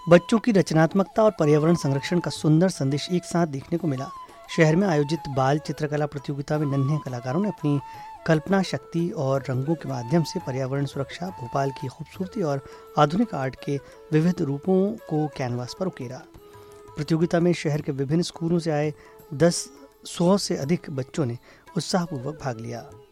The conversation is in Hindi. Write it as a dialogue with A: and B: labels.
A: बच्चों की रचनात्मकता और पर्यावरण संरक्षण का सुंदर संदेश एक साथ देखने को मिला। शहर में आयोजित बाल चित्रकला प्रतियोगिता में नन्हे कलाकारों ने अपनी कल्पना शक्ति और रंगों के माध्यम से पर्यावरण सुरक्षा, भोपाल की खूबसूरती और आधुनिक आर्ट के विविध रूपों को कैनवास पर उकेरा। प्रतियोगिता में शहर के विभिन्न स्कूलों से आए 100 से अधिक बच्चों ने उत्साहपूर्वक भाग लिया।